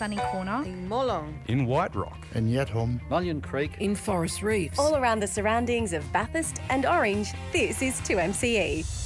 Sunny Corner, in Molong, in White Rock, in Yetholm, Mullion Creek, in Forest Reefs. All around the surroundings of Bathurst and Orange, this is 2MCE.